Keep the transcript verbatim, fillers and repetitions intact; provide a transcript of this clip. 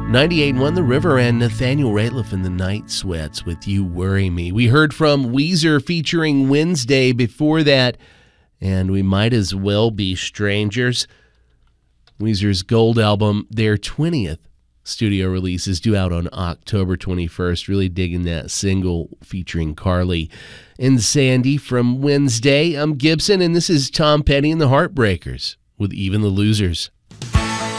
ninety-eight point one The River and Nathaniel Rateliff in the Night Sweats with You Worry Me. We heard from Weezer featuring Wednesday before that, and We Might As Well Be Strangers. Weezer's Gold album, their twentieth studio release, is due out on October twenty-first. Really digging that single featuring Carly and Sandy from Wednesday. I'm Gibson, and this is Tom Petty and the Heartbreakers with Even the Losers.